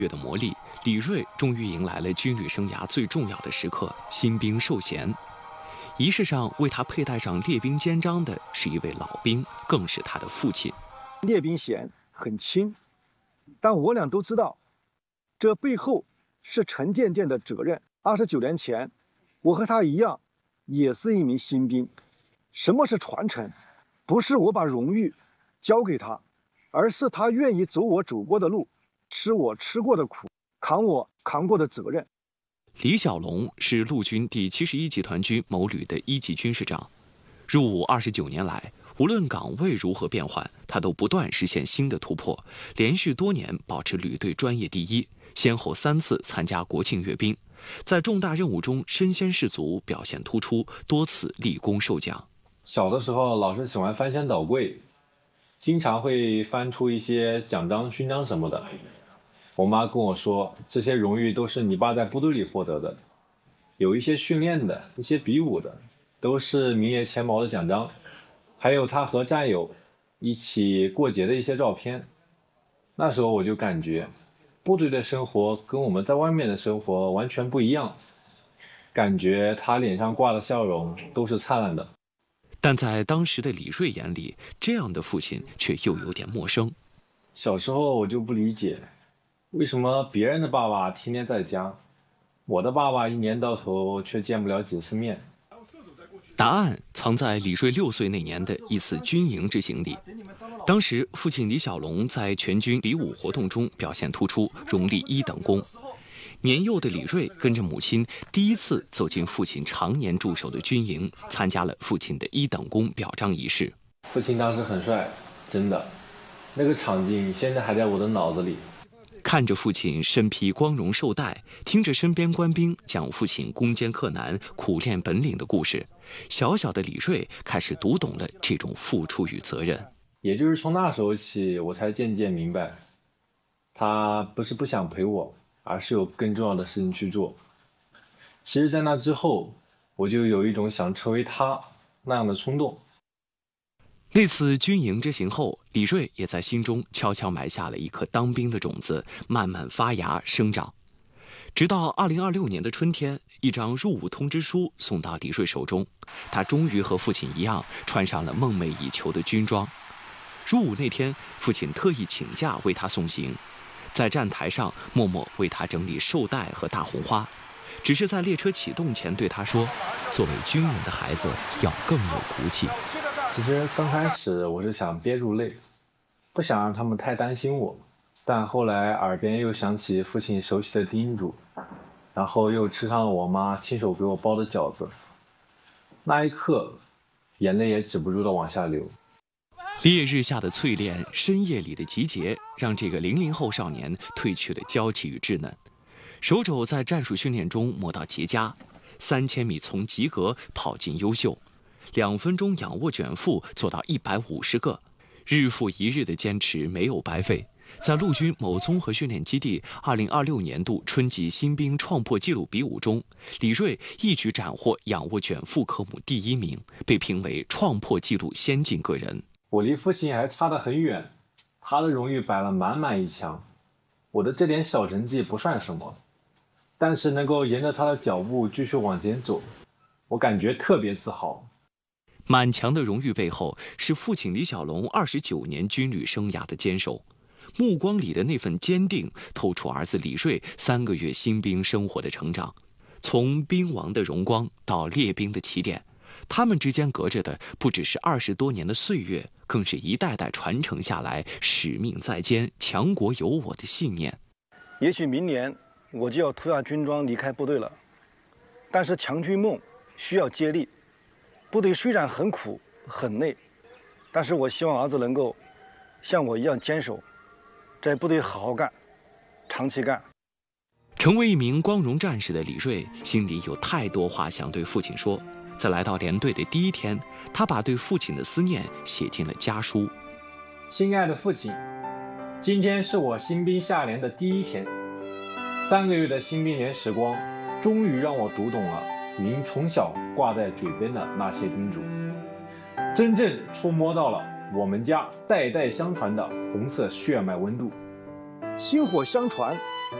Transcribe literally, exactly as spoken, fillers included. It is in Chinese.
月的磨砺，李锐终于迎来了军旅生涯最重要的时刻——新兵授衔。仪式上为他佩戴上列兵肩章的是一位老兵，更是他的父亲。 列兵衔很轻，但我俩都知道，这背后是陈健健的责任。二十九年前，我和他一样，也是一名新兵。什么是传承？不是我把荣誉交给他，而是他愿意走我走过的路，吃我吃过的苦，扛我扛过的责任。 李小龙是陆军第七十一集团军某旅的一级军事长，入伍二十九年来，无论岗位如何变换，他都不断实现新的突破，连续多年保持旅队专业第一，先后三次参加国庆阅兵，在重大任务中身先士卒，表现突出，多次立功受奖。 小的时候老是喜欢翻箱倒柜，经常会翻出一些奖章、勋章什么的。我妈跟我说，这些荣誉都是你爸在部队里获得的，有一些训练的、一些比武的，都是名列前茅的奖章，还有他和战友一起过节的一些照片。那时候我就感觉，部队的生活跟我们在外面的生活完全不一样，感觉他脸上挂的笑容都是灿烂的。 但在当时的李锐眼里，这样的父亲却又有点陌生。 小时候我就不理解，为什么别人的爸爸天天在家，我的爸爸一年到头却见不了几次面？ 答案藏在李锐六岁那年的一次军营之行里。当时父亲李小龙在全军比武活动中表现突出，荣立一等功。年幼的李锐跟着母亲第一次走进父亲常年驻守的军营，参加了父亲的一等功表彰仪式。 父亲当时很帅，真的，那个场景现在还在我的脑子里。 看着父亲身披光荣绶带，听着身边官兵讲父亲攻坚克难、苦练本领的故事，小小的李锐开始读懂了这种付出与责任。 也就是从那时候起，我才渐渐明白，他不是不想陪我，而是有更重要的事情去做。其实在那之后，我就有一种想成为他那样的冲动。 那次军营之行后，李锐也在心中悄悄埋下了一颗当兵的种子，慢慢发芽生长。直到二零二六年的春天，一张入伍通知书送到李锐手中，他终于和父亲一样穿上了梦寐以求的军装。入伍那天，父亲特意请假为他送行，在站台上默默为他整理绶带和大红花，只是在列车启动前对他说：“作为军人的孩子要更有骨气。” 其实刚开始我是想憋住泪，不想让他们太担心我，但后来耳边又响起父亲熟悉的叮嘱，然后又吃上了我妈亲手给我包的饺子，那一刻眼泪也止不住的往下流。 烈日下的淬炼，深夜里的集结，让这个零零后少年褪去了娇气与稚嫩，手肘在战术训练中磨到结痂，三千米从及格跑进优秀，两分钟仰卧卷腹做到一百五十个，日复一日的坚持没有白费。在陆军某综合训练基地二零二六年度春季新兵创破纪录比武中，李锐一举斩获仰卧卷腹科目第一名，被评为创破纪录先进个人。 我离父亲还差得很远，他的荣誉摆了满满一墙，我的这点小成绩不算什么，但是能够沿着他的脚步继续往前走，我感觉特别自豪。 满墙的荣誉背后，是父亲李小龙二十九年军旅生涯的坚守，目光里的那份坚定，透出儿子李锐三个月新兵生活的成长，从兵王的荣光到列兵的起点，他们之间隔着的不只是二十多年的岁月，更是一代代传承下来使命在肩、强国有我的信念。 也许明年我就要脱下军装离开部队了，但是强军梦需要接力。部队虽然很苦很累，但是我希望儿子能够像我一样坚守，在部队好好干，长期干。 成为一名光荣战士的李锐心里有太多话想对父亲说。在来到连队的第一天，他把对父亲的思念写进了家书。 亲爱的父亲，今天是我新兵下连的第一天，三个月的新兵连时光，终于让我读懂了您从小挂在嘴边的那些叮嘱，真正触摸到了我们家代代相传的红色血脉温度。 薪火相传。